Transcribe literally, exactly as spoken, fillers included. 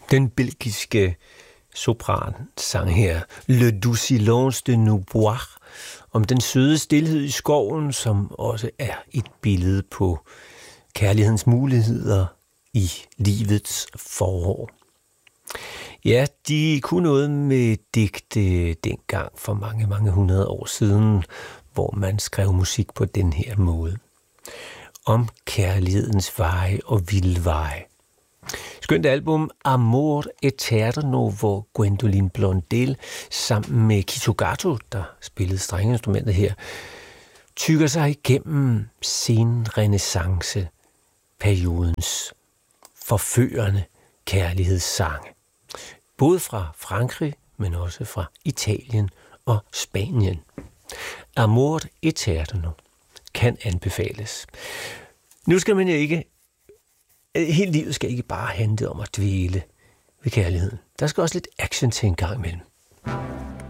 Den belgiske sopran sang her Le doux silence de nos bois om den søde stilhed i skoven, som også er et billede på kærlighedens muligheder i livets forår. Ja, de kunne noget med digte dengang for mange, mange hundrede år siden, hvor man skrev musik på den her måde. Om kærlighedens veje og vildveje. Skønt album Amor Eterno, hvor Gwendoline Blondel sammen med Kitsugato, der spillede strengeinstrumentet her, tykker sig igennem senrenæssance-periodens forførende kærlighedssange. Både fra Frankrig, men også fra Italien og Spanien. Amor Eterno kan anbefales. Nu skal man jo ikke Hele livet skal ikke bare handle om at dvæle ved kærligheden. Der skal også lidt action til en gang imellem.